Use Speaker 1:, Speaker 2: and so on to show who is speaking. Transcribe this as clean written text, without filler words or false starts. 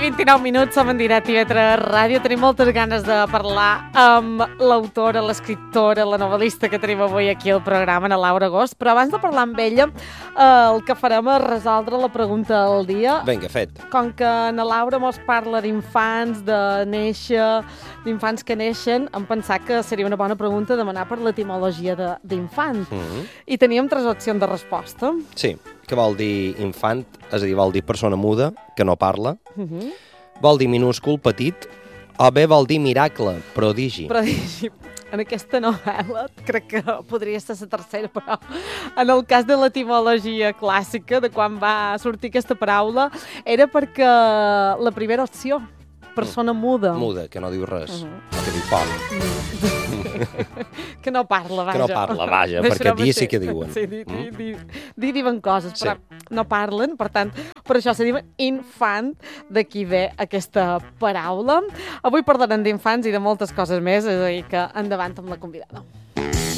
Speaker 1: 29 minuts, som en directe i a ràdio. Tenim moltes ganes de parlar amb l'autora, l'escriptora, la novel·lista que tenim avui aquí al programa, na Laura Agost. Però abans de parlar amb ella, el que farem és resoldre la pregunta del dia.
Speaker 2: Vinga, fet.
Speaker 1: Com que na Laura mos parla d'infants, de néixer, d'infants que neixen, hem pensat que seria una bona pregunta demanar per l'etimologia d'infant. I teníem 3 opcions de resposta.
Speaker 2: Sí, que vol dir infant, és a dir, vol dir persona muda, que no parla, vol dir minúscul, petit, o bé vol dir miracle, prodigi.
Speaker 1: Prodigi. En aquesta novel·la crec que podria ser la tercera, però en el cas de l'etimologia clàssica, de quan va sortir aquesta paraula, era perquè la primera opció, persona muda.
Speaker 2: Muda, que no diu res, que diu poc.
Speaker 1: Que no parla, vaja.
Speaker 2: Que no parla, vaja, perquè dir sí que diuen.
Speaker 1: Sí, diuen coses, però no parlen, per tant, per això se diuen infant, d'aquí ve aquesta paraula. Avui parlarem d'infants i de moltes coses més, és a dir, que endavant amb la convidada.